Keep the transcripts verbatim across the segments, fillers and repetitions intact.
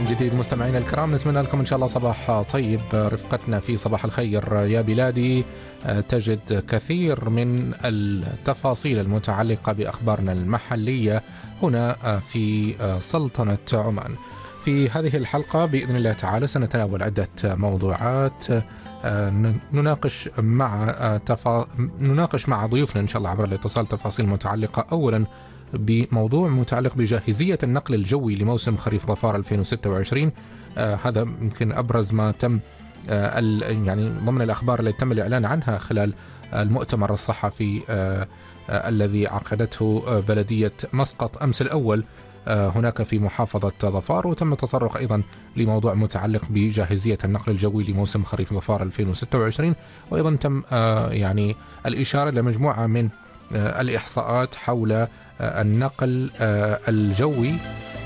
من جديد مستمعينا الكرام، نتمنى لكم إن شاء الله صباح طيب. رفقتنا في صباح الخير يا بلادي تجد كثير من التفاصيل المتعلقة بأخبارنا المحلية هنا في سلطنة عمان. في هذه الحلقة بإذن الله تعالى سنتناول عدة موضوعات، نناقش مع تفا... نناقش مع ضيوفنا إن شاء الله عبر الاتصال تفاصيل متعلقة أولا بموضوع متعلق بجاهزية النقل الجوي لموسم خريف ظفار ألفين وستة وعشرين. آه هذا يمكن أبرز ما تم آه يعني ضمن الأخبار التي تم الإعلان عنها خلال المؤتمر الصحفي آه آه الذي عقدته آه بلدية مسقط أمس الأول آه هناك في محافظة ظفار، وتم التطرق أيضا لموضوع متعلق بجاهزية النقل الجوي لموسم خريف ظفار ألفين وستة وعشرين، وأيضا تم آه يعني الإشارة لمجموعة من آه الإحصاءات حول النقل الجوي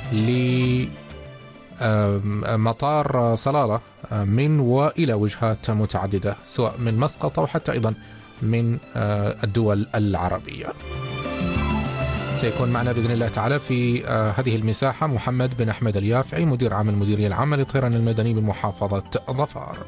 لمطار صلالة من وإلى وجهات متعددة سواء من مسقط أو حتى أيضا من الدول العربية. سيكون معنا بإذن الله تعالى في هذه المساحة محمد بن أحمد اليافعي، مدير عام المديرية العامة للطيران المدني بمحافظة ظفار.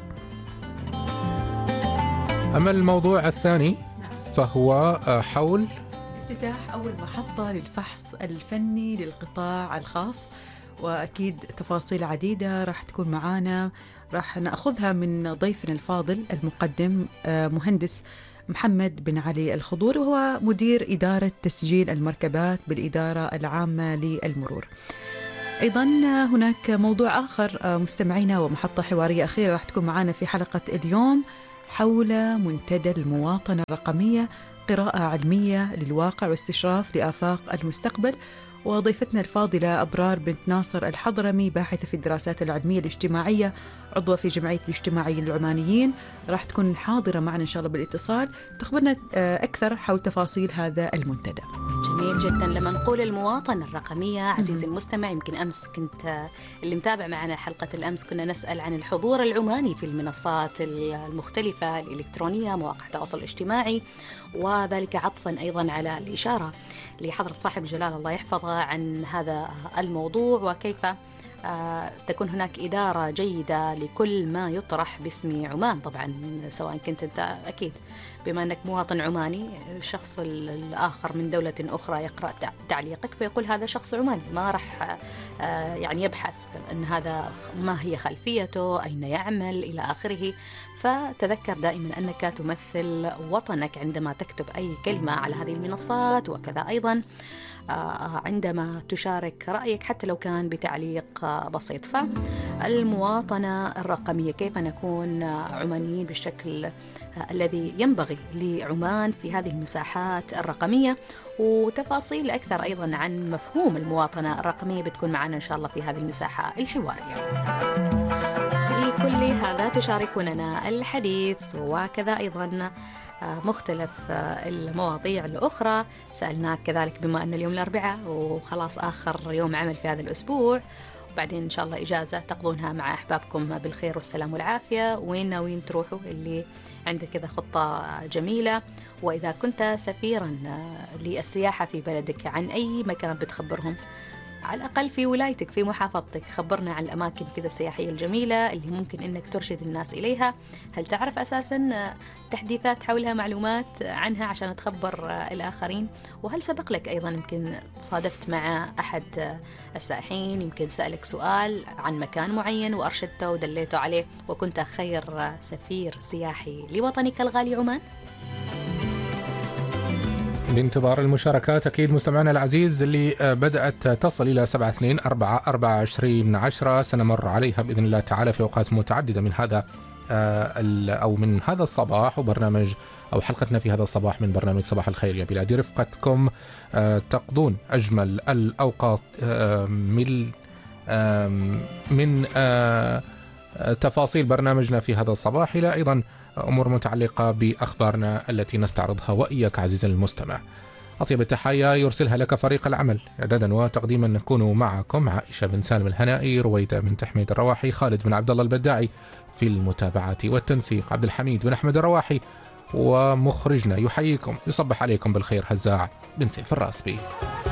أما الموضوع الثاني فهو حول افتتاح أول محطة للفحص الفني للقطاع الخاص، وأكيد تفاصيل عديدة راح تكون معانا، راح نأخذها من ضيفنا الفاضل المقدم مهندس محمد بن علي الخضور، وهو مدير إدارة تسجيل المركبات بالإدارة العامة للمرور. أيضا هناك موضوع آخر مستمعينا ومحطة حوارية أخيرة راح تكون معانا في حلقة اليوم حول منتدى المواطنة الرقمية، قراءة علمية للواقع واستشراف لآفاق المستقبل. وضيفتنا الفاضلة أبرار بنت ناصر الحضرمي، باحثة في الدراسات العلمية الاجتماعية، عضوة في جمعية الاجتماعيين العمانيين، راح تكون حاضرة معنا إن شاء الله بالاتصال تخبرنا أكثر حول تفاصيل هذا المنتدى. جميل جدا. لما نقول المواطنة الرقمية عزيزي المستمع، يمكن أمس كنت اللي متابع معنا حلقة الأمس كنا نسأل عن الحضور العماني في المنصات المختلفة الإلكترونية، مواقع التواصل الاجتماعي، وذلك عطفا أيضا على الإشارة لحضرة صاحب الجلالة الله يحفظه عن هذا الموضوع، وكيف آه تكون هناك إدارة جيدة لكل ما يطرح باسم عمان. طبعا سواء كنت أنت أكيد بما أنك مواطن عماني، الشخص الآخر من دولة أخرى يقرأ تعليقك فيقول هذا شخص عماني، ما رح آه يعني يبحث أن هذا ما هي خلفيته، أين يعمل إلى آخره. فتذكر دائما أنك تمثل وطنك عندما تكتب أي كلمة على هذه المنصات، وكذا أيضا عندما تشارك رأيك حتى لو كان بتعليق بسيط. فالمواطنة الرقمية، كيف نكون عمانيين بالشكل الذي ينبغي لعمان في هذه المساحات الرقمية، وتفاصيل أكثر أيضا عن مفهوم المواطنة الرقمية بتكون معنا إن شاء الله في هذه المساحة الحوارية. في كل هذا تشاركوننا الحديث، وكذا أيضا مختلف المواضيع الأخرى. سألناك كذلك بما أن اليوم الأربعاء وخلاص آخر يوم عمل في هذا الأسبوع، وبعدين إن شاء الله إجازة تقضونها مع أحبابكم بالخير والسلام والعافية، وين ناويين تروحوا؟ اللي عندك كذا خطة جميلة. وإذا كنت سفيرا للسياحة في بلدك، عن أي مكان بتخبرهم على الأقل في ولايتك في محافظتك؟ خبرنا عن الأماكن كذا السياحية الجميلة اللي ممكن أنك ترشد الناس إليها. هل تعرف أساسا تحديثات حولها، معلومات عنها عشان تخبر الآخرين؟ وهل سبق لك أيضا يمكن صادفت مع أحد السائحين يمكن سألك سؤال عن مكان معين وأرشدته ودليته عليه وكنت خير سفير سياحي لوطنك الغالي عمان؟ بانتظار المشاركات أكيد مستمعنا العزيز اللي بدأت تصل إلى سبعة اثنين أربعة أربعة عشرين عشرة، سنمر عليها بإذن الله تعالى في أوقات متعددة من هذا أو من هذا الصباح، وبرنامج أو حلقتنا في هذا الصباح من برنامج صباح الخير يا بلادي. رفقتكم تقضون أجمل الأوقات من من تفاصيل برنامجنا في هذا الصباح إلى أيضا أمور متعلقة بأخبارنا التي نستعرضها وإياك عزيزي المستمع. أطيب التحايا يرسلها لك فريق العمل، إعدادا وتقديما نكون معكم عائشة بن سالم الهنائي، رويدة بن تحميد الرواحي، خالد بن عبد الله البداعي في المتابعة والتنسيق، عبد الحميد بن أحمد الرواحي، ومخرجنا يحييكم يصبح عليكم بالخير هزاع بن سيف الراسبي.